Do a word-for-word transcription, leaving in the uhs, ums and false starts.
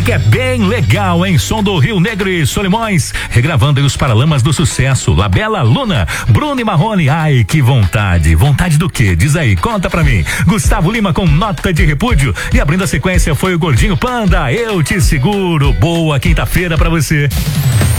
Que é bem legal, hein? Som do Rio Negro e Solimões, regravando aí os Paralamas do Sucesso, Labela, Luna, Bruno e Marrone. Ai, que vontade. Vontade do quê? Diz aí, conta pra mim. Gustavo Lima com Nota de Repúdio, e abrindo a sequência foi o Gordinho Panda, Eu Te Seguro. Boa quinta-feira pra você.